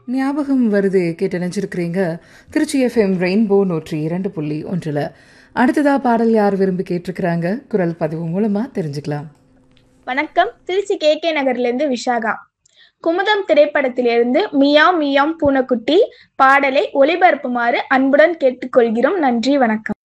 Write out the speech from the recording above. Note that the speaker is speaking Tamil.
ஞாபகம் வருது கேட்டு நினைச்சிருக்கிறீங்க. Trichy FM rainbow 102.1. அடுத்ததா பாடல் யார் விரும்பி கேட்டிருக்கிறாங்க, குரல் பதிவு மூலமா தெரிஞ்சுக்கலாம். வணக்கம், திருச்சி கே நகர்லேருந்து விஷாகா. குமுதம் திரைப்படத்திலிருந்து மியாவ் மியாவ் பூனைக்குட்டி பாடலை ஒளிபரப்புமாறு அன்புடன் கேட்டுக்கொள்கிறோம். நன்றி, வணக்கம்.